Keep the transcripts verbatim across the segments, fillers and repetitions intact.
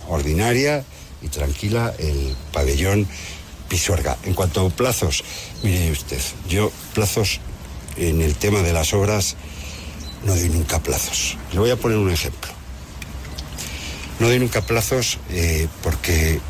ordinaria y tranquila el pabellón Pisuerga. En cuanto a plazos, mire usted, yo plazos en el tema de las obras no doy nunca plazos. Le voy a poner un ejemplo. No doy nunca plazos eh, porque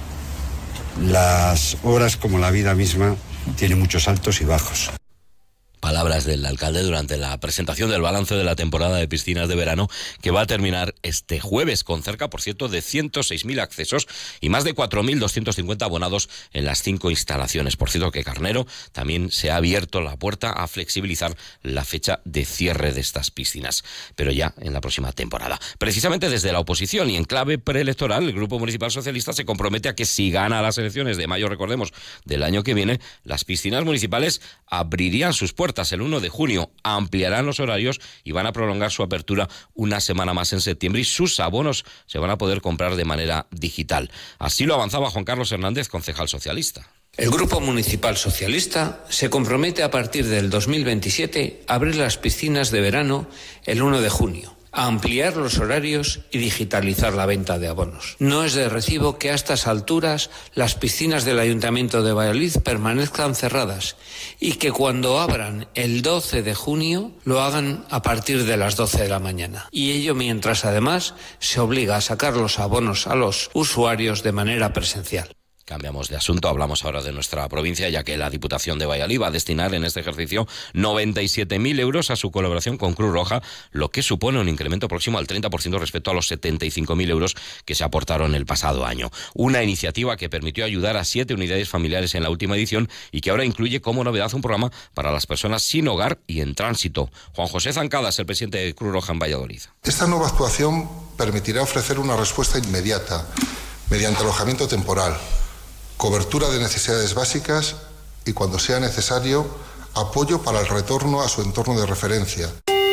las obras, como la vida misma, tienen muchos altos y bajos. Palabras del alcalde durante la presentación del balance de la temporada de piscinas de verano, que va a terminar este jueves, con cerca, por cierto, de ciento seis mil accesos y más de cuatro mil doscientos cincuenta abonados en las cinco instalaciones. Por cierto, que Carnero también se ha abierto la puerta a flexibilizar la fecha de cierre de estas piscinas, pero ya en la próxima temporada. Precisamente desde la oposición y en clave preelectoral, el Grupo Municipal Socialista se compromete a que si gana las elecciones de mayo, recordemos, del año que viene, las piscinas municipales abrirían sus puertas el uno de junio, ampliarán los horarios y van a prolongar su apertura una semana más en septiembre, y sus abonos se van a poder comprar de manera digital. Así lo avanzaba Juan Carlos Hernández, concejal socialista. El Grupo Municipal Socialista se compromete a partir del dos mil veintisiete a abrir las piscinas de verano el uno de junio. A ampliar los horarios y digitalizar la venta de abonos. No es de recibo que a estas alturas las piscinas del Ayuntamiento de Valladolid permanezcan cerradas y que cuando abran el doce de junio lo hagan a partir de las doce de la mañana. Y ello mientras además se obliga a sacar los abonos a los usuarios de manera presencial. Cambiamos de asunto, hablamos ahora de nuestra provincia, ya que la Diputación de Valladolid va a destinar en este ejercicio noventa y siete mil euros a su colaboración con Cruz Roja, lo que supone un incremento próximo al treinta por ciento respecto a los setenta y cinco mil euros que se aportaron el pasado año. Una iniciativa que permitió ayudar a siete unidades familiares en la última edición y que ahora incluye como novedad un programa para las personas sin hogar y en tránsito. Juan José Zancadas, el presidente de Cruz Roja en Valladolid. Esta nueva actuación permitirá ofrecer una respuesta inmediata mediante alojamiento temporal, cobertura de necesidades básicas y, cuando sea necesario, apoyo para el retorno a su entorno de referencia.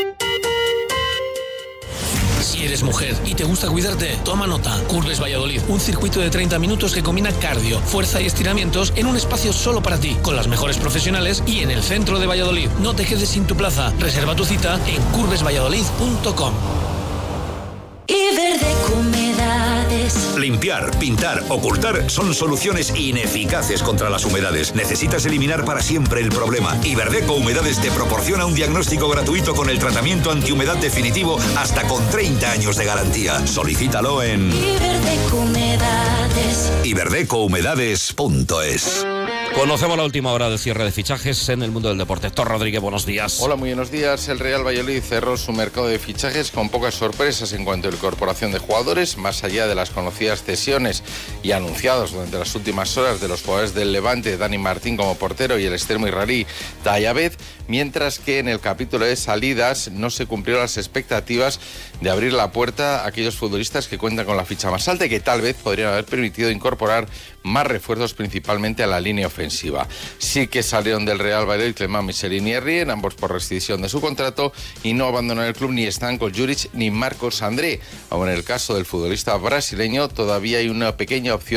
Si eres mujer y te gusta cuidarte, toma nota. Curves Valladolid, un circuito de treinta minutos que combina cardio, fuerza y estiramientos en un espacio solo para ti, con las mejores profesionales y en el centro de Valladolid. No te quedes sin tu plaza. Reserva tu cita en curves valladolid punto com. Iberdeco Humedades. Limpiar, pintar, ocultar son soluciones ineficaces contra las humedades. Necesitas eliminar para siempre el problema. Iberdeco Humedades te proporciona un diagnóstico gratuito con el tratamiento antihumedad definitivo hasta con treinta años de garantía. Solicítalo en Iberdeco Humedades. iberdeco humedades punto es. Conocemos la última hora de cierre de fichajes en el mundo del deporte. Héctor Rodríguez, buenos días. Hola, muy buenos días. El Real Valladolid cerró su mercado de fichajes con pocas sorpresas en cuanto a la incorporación de jugadores, más allá de las conocidas cesiones y anunciados durante las últimas horas de los jugadores del Levante, Dani Martín como portero y el extremo israelí Tayabed, mientras que en el capítulo de salidas no se cumplieron las expectativas de abrir la puerta a aquellos futbolistas que cuentan con la ficha más alta y que tal vez podrían haber permitido incorporar más refuerzos, principalmente a la línea ofensiva. Sí que salieron del Real Valladolid Clemán Miselin y Herrien, ambos por rescisión de su contrato, y no abandonan el club ni Stanko Juric ni Marcos André. Aún en el caso del futbolista brasileño todavía hay una pequeña opción